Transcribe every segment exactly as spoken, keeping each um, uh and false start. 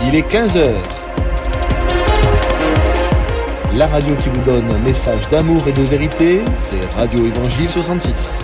Il est quinze heures. La radio qui vous donne un message d'amour et de vérité, c'est Radio Évangile soixante-six.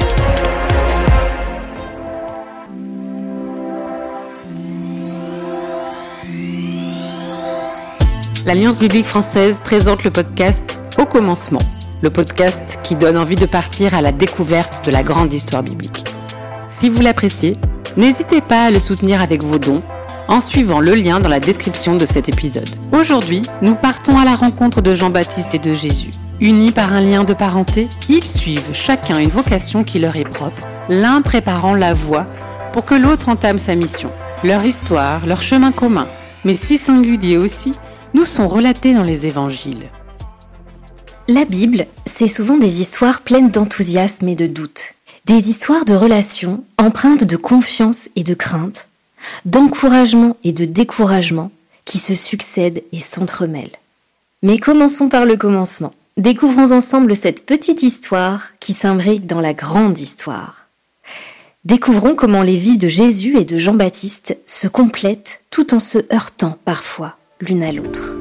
L'Alliance biblique française présente le podcast Au commencement, le podcast qui donne envie de partir à la découverte de la grande histoire biblique. Si vous l'appréciez, n'hésitez pas à le soutenir avec vos dons en suivant le lien dans la description de cet épisode. Aujourd'hui, nous partons à la rencontre de Jean-Baptiste et de Jésus. Unis par un lien de parenté, ils suivent chacun une vocation qui leur est propre, l'un préparant la voie pour que l'autre entame sa mission. Leur histoire, leur chemin commun, mais si singulier aussi, nous sont relatés dans les évangiles. La Bible, c'est souvent des histoires pleines d'enthousiasme et de doute. Des histoires de relations empreintes de confiance et de crainte, d'encouragement et de découragement qui se succèdent et s'entremêlent. Mais commençons par le commencement. Découvrons ensemble cette petite histoire qui s'imbrique dans la grande histoire. Découvrons comment les vies de Jésus et de Jean-Baptiste se complètent tout en se heurtant parfois l'une à l'autre.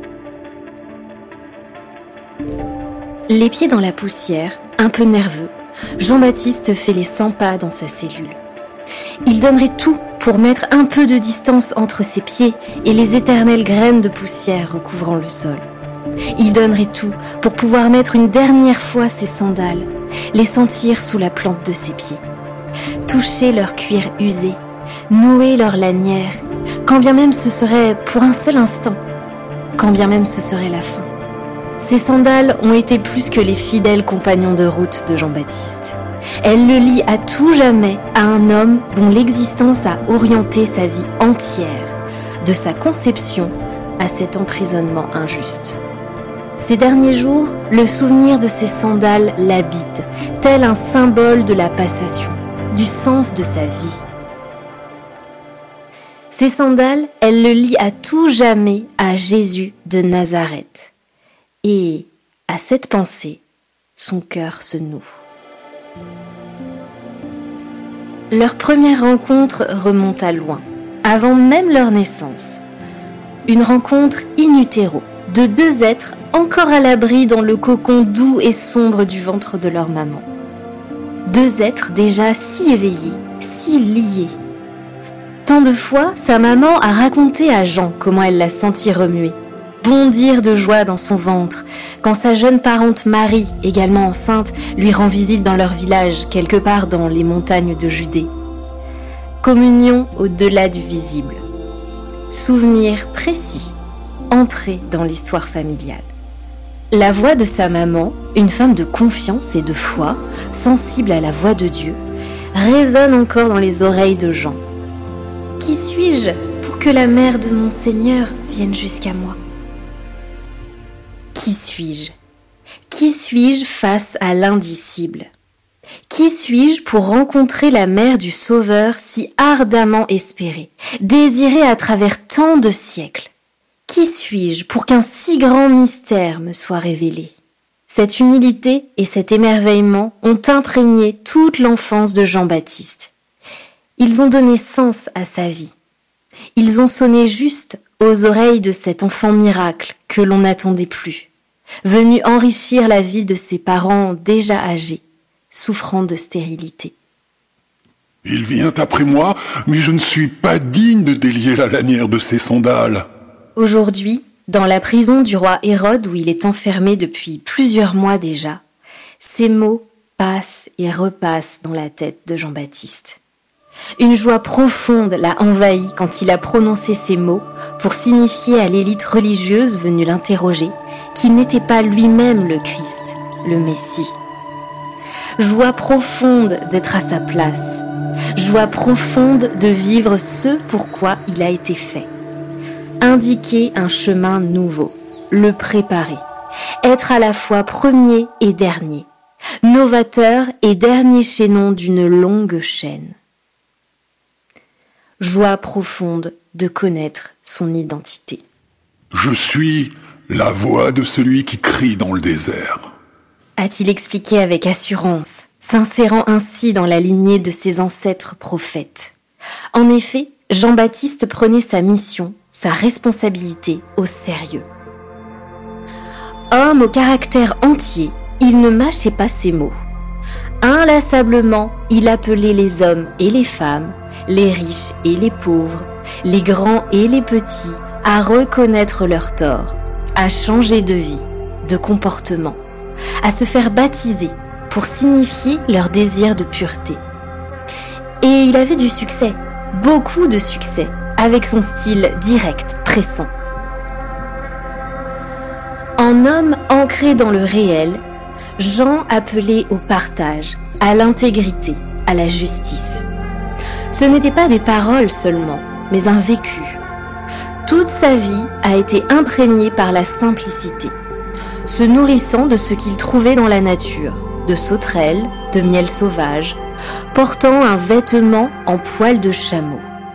Les pieds dans la poussière, un peu nerveux, Jean-Baptiste fait les cent pas dans sa cellule. Il donnerait tout pour mettre un peu de distance entre ses pieds et les éternelles graines de poussière recouvrant le sol. Il donnerait tout pour pouvoir mettre une dernière fois ses sandales, les sentir sous la plante de ses pieds, toucher leur cuir usé, nouer leur lanière, quand bien même ce serait pour un seul instant, quand bien même ce serait la fin. Ces sandales ont été plus que les fidèles compagnons de route de Jean-Baptiste. Elles le lient à tout jamais à un homme dont l'existence a orienté sa vie entière, de sa conception à cet emprisonnement injuste. Ces derniers jours, le souvenir de ces sandales l'habite, tel un symbole de la passation, du sens de sa vie. Ces sandales, elles le lient à tout jamais à Jésus de Nazareth. Et, à cette pensée, son cœur se noue. Leur première rencontre remonte à loin, avant même leur naissance. Une rencontre in utero, de deux êtres encore à l'abri dans le cocon doux et sombre du ventre de leur maman. Deux êtres déjà si éveillés, si liés. Tant de fois, sa maman a raconté à Jean comment elle l'a senti remuer, bondir de joie dans son ventre, quand sa jeune parente Marie, également enceinte, lui rend visite dans leur village, quelque part dans les montagnes de Judée. Communion au-delà du visible. Souvenir précis, entré dans l'histoire familiale. La voix de sa maman, une femme de confiance et de foi, sensible à la voix de Dieu, résonne encore dans les oreilles de Jean. « Qui suis-je pour que la mère de mon Seigneur vienne jusqu'à moi ?» Qui suis-je ? Qui suis-je face à l'indicible ? Qui suis-je pour rencontrer la mère du Sauveur si ardemment espérée, désirée à travers tant de siècles ? Qui suis-je pour qu'un si grand mystère me soit révélé ? Cette humilité et cet émerveillement ont imprégné toute l'enfance de Jean-Baptiste. Ils ont donné sens à sa vie. Ils ont sonné juste aux oreilles de cet enfant miracle que l'on n'attendait plus, venu enrichir la vie de ses parents déjà âgés, souffrant de stérilité. « Il vient après moi, mais je ne suis pas digne de délier la lanière de ses sandales. » Aujourd'hui, dans la prison du roi Hérode où il est enfermé depuis plusieurs mois déjà, ces mots passent et repassent dans la tête de Jean-Baptiste. Une joie profonde l'a envahi quand il a prononcé ces mots pour signifier à l'élite religieuse venue l'interroger qu'il n'était pas lui-même le Christ, le Messie. Joie profonde d'être à sa place, joie profonde de vivre ce pourquoi il a été fait. Indiquer un chemin nouveau, le préparer, être à la fois premier et dernier, novateur et dernier chaînon d'une longue chaîne. Joie profonde de connaître son identité. Je suis la voix de celui qui crie dans le désert. A-t-il expliqué avec assurance, s'insérant ainsi dans la lignée de ses ancêtres prophètes. En effet, Jean-Baptiste prenait sa mission sa responsabilité au sérieux. Homme au caractère entier, il ne mâchait pas ses mots. Inlassablement, il appelait les hommes et les femmes, les riches et les pauvres, les grands et les petits, à reconnaître leurs torts, à changer de vie, de comportement, à se faire baptiser pour signifier leur désir de pureté. Et il avait du succès, beaucoup de succès, avec son style direct, pressant. En homme ancré dans le réel, Jean appelait au partage, à l'intégrité, à la justice. Ce n'étaient pas des paroles seulement, mais un vécu. Toute sa vie a été imprégnée par la simplicité, se nourrissant de ce qu'il trouvait dans la nature, de sauterelles, de miel sauvage, portant un vêtement en poil de chameau.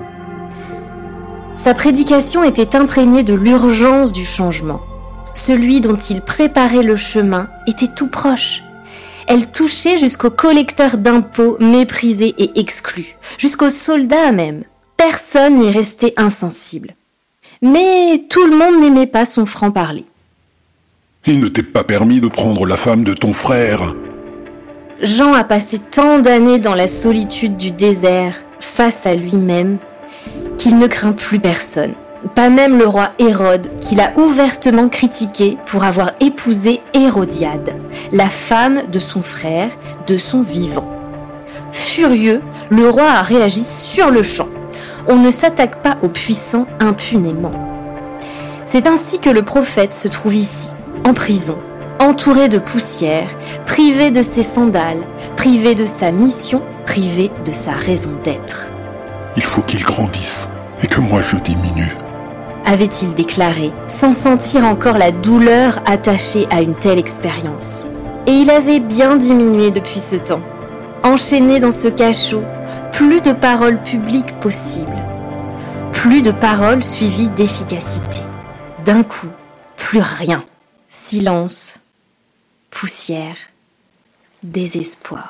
Sa prédication était imprégnée de l'urgence du changement. Celui dont il préparait le chemin était tout proche. Elle touchait jusqu'aux collecteurs d'impôts méprisés et exclus, jusqu'aux soldats même. Personne n'y restait insensible. Mais tout le monde n'aimait pas son franc-parler. Il ne t'est pas permis de prendre la femme de ton frère. Jean a passé tant d'années dans la solitude du désert, face à lui-même, qu'il ne craint plus personne. Pas même le roi Hérode, qu'il a ouvertement critiqué pour avoir épousé Hérodiade, la femme de son frère, de son vivant. Furieux, le roi a réagi sur le champ. On ne s'attaque pas aux puissants impunément. C'est ainsi que le prophète se trouve ici, en prison, entouré de poussière, privé de ses sandales, privé de sa mission, privé de sa raison d'être. Il faut qu'il grandisse et que moi je diminue, avait-il déclaré, sans sentir encore la douleur attachée à une telle expérience. Et il avait bien diminué depuis ce temps. Enchaîné dans ce cachot, plus de paroles publiques possibles. Plus de paroles suivies d'efficacité. D'un coup, plus rien. Silence, poussière, désespoir.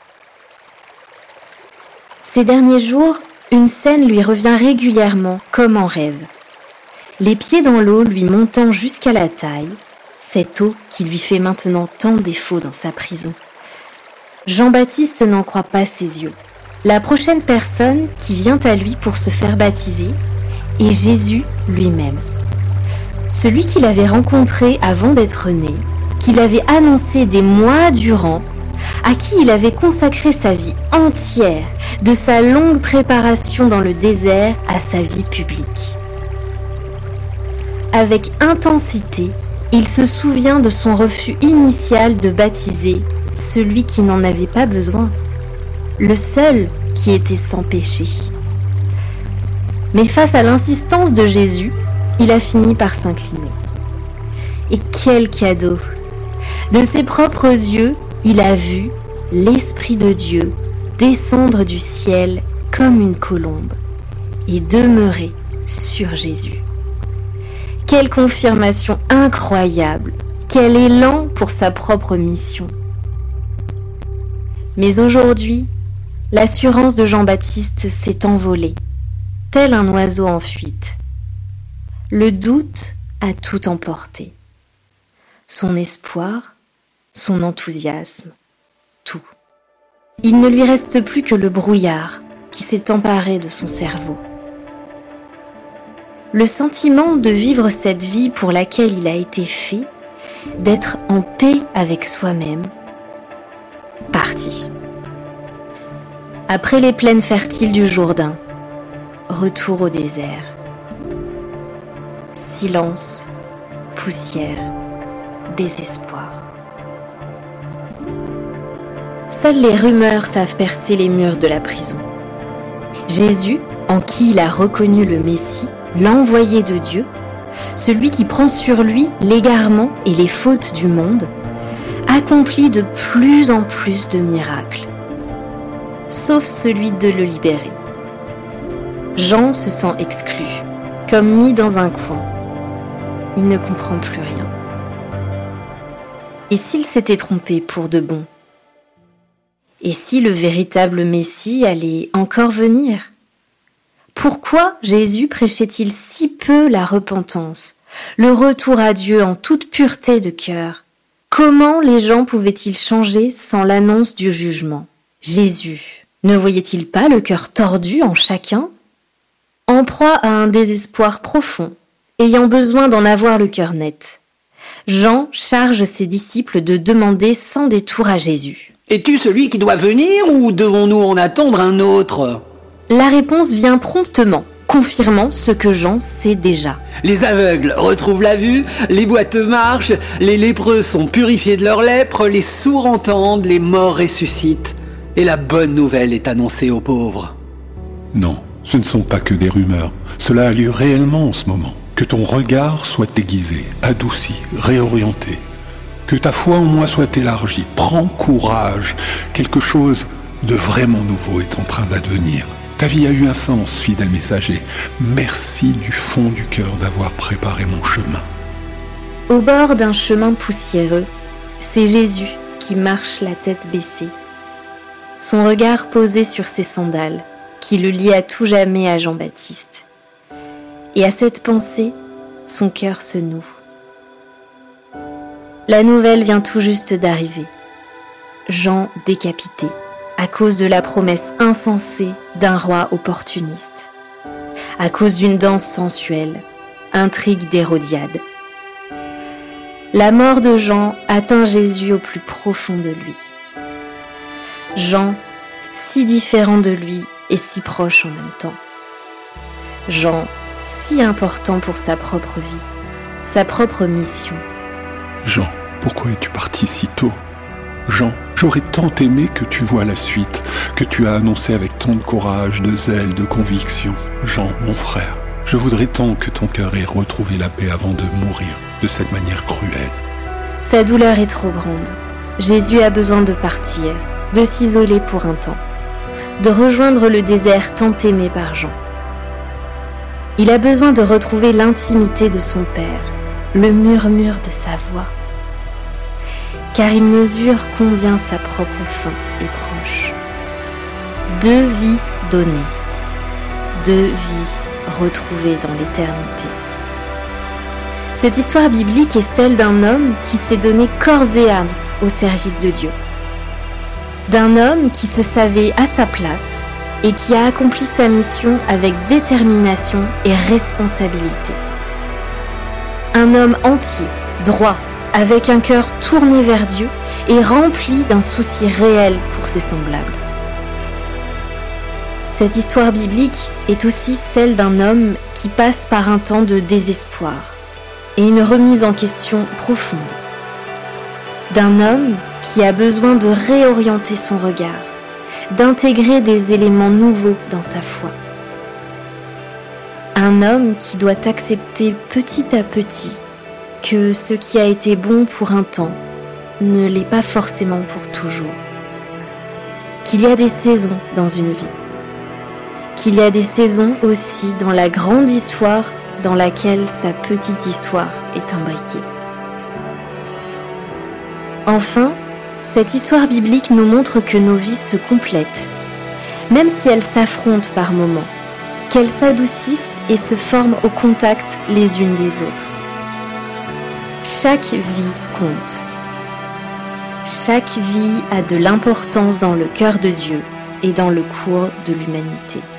Ces derniers jours, une scène lui revient régulièrement comme en rêve. Les pieds dans l'eau lui montant jusqu'à la taille, cette eau qui lui fait maintenant tant défaut dans sa prison. Jean-Baptiste n'en croit pas ses yeux. La prochaine personne qui vient à lui pour se faire baptiser est Jésus lui-même. Celui qu'il avait rencontré avant d'être né, qu'il avait annoncé des mois durant, à qui il avait consacré sa vie entière, de sa longue préparation dans le désert à sa vie publique. Avec intensité, il se souvient de son refus initial de baptiser celui qui n'en avait pas besoin, le seul qui était sans péché. Mais face à l'insistance de Jésus, il a fini par s'incliner. Et quel cadeau! De ses propres yeux, il a vu l'Esprit de Dieu descendre du ciel comme une colombe et demeurer sur Jésus. Quelle confirmation incroyable! Quel élan pour sa propre mission! Mais aujourd'hui, l'assurance de Jean-Baptiste s'est envolée, tel un oiseau en fuite. Le doute a tout emporté. Son espoir, son enthousiasme, tout. Il ne lui reste plus que le brouillard qui s'est emparé de son cerveau. Le sentiment de vivre cette vie pour laquelle il a été fait, d'être en paix avec soi-même, parti. Après les plaines fertiles du Jourdain, retour au désert. Silence, poussière, désespoir. Seules les rumeurs savent percer les murs de la prison. Jésus, en qui il a reconnu le Messie, l'envoyé de Dieu, celui qui prend sur lui l'égarement et les fautes du monde, accomplit de plus en plus de miracles, sauf celui de le libérer. Jean se sent exclu, comme mis dans un coin. Il ne comprend plus rien. Et s'il s'était trompé pour de bon? Et si le véritable Messie allait encore venir? Pourquoi Jésus prêchait-il si peu la repentance, le retour à Dieu en toute pureté de cœur? Comment les gens pouvaient-ils changer sans l'annonce du jugement? Jésus ne voyait-il pas le cœur tordu en chacun? En proie à un désespoir profond, ayant besoin d'en avoir le cœur net, Jean charge ses disciples de demander sans détour à Jésus. « Es-tu celui qui doit venir ou devons-nous en attendre un autre ?» La réponse vient promptement, confirmant ce que Jean sait déjà. Les aveugles retrouvent la vue, les boiteux marchent, les lépreux sont purifiés de leur lèpre, les sourds entendent, les morts ressuscitent, et la bonne nouvelle est annoncée aux pauvres. Non, ce ne sont pas que des rumeurs. Cela a lieu réellement en ce moment. Que ton regard soit aiguisé, adouci, réorienté. Que ta foi en moi soit élargie. Prends courage. Quelque chose de vraiment nouveau est en train d'advenir. Ta vie a eu un sens, fidèle messager. Merci du fond du cœur d'avoir préparé mon chemin. Au bord d'un chemin poussiéreux, c'est Jésus qui marche la tête baissée. Son regard posé sur ses sandales, qui le lie à tout jamais à Jean-Baptiste. Et à cette pensée, son cœur se noue. La nouvelle vient tout juste d'arriver. Jean décapité, à cause de la promesse insensée d'un roi opportuniste, à cause d'une danse sensuelle, intrigue d'Hérodiade. La mort de Jean atteint Jésus au plus profond de lui. Jean, si différent de lui et si proche en même temps. Jean, si important pour sa propre vie, sa propre mission. Jean, pourquoi es-tu parti si tôt? Jean, j'aurais tant aimé que tu vois la suite, que tu as annoncé avec tant de courage, de zèle, de conviction. Jean, mon frère, je voudrais tant que ton cœur ait retrouvé la paix avant de mourir de cette manière cruelle. Sa douleur est trop grande. Jésus a besoin de partir, de s'isoler pour un temps, de rejoindre le désert tant aimé par Jean. Il a besoin de retrouver l'intimité de son Père, le murmure de sa voix, car il mesure combien sa propre fin est proche. Deux vies données, deux vies retrouvées dans l'éternité. Cette histoire biblique est celle d'un homme qui s'est donné corps et âme au service de Dieu. D'un homme qui se savait à sa place et qui a accompli sa mission avec détermination et responsabilité. Un homme entier, droit, avec un cœur tourné vers Dieu et rempli d'un souci réel pour ses semblables. Cette histoire biblique est aussi celle d'un homme qui passe par un temps de désespoir et une remise en question profonde. D'un homme qui a besoin de réorienter son regard, d'intégrer des éléments nouveaux dans sa foi. Un homme qui doit accepter petit à petit que ce qui a été bon pour un temps ne l'est pas forcément pour toujours. Qu'il y a des saisons dans une vie. Qu'il y a des saisons aussi dans la grande histoire dans laquelle sa petite histoire est imbriquée. Enfin, cette histoire biblique nous montre que nos vies se complètent, même si elles s'affrontent par moments, qu'elles s'adoucissent et se forment au contact les unes des autres. Chaque vie compte. Chaque vie a de l'importance dans le cœur de Dieu et dans le cours de l'humanité.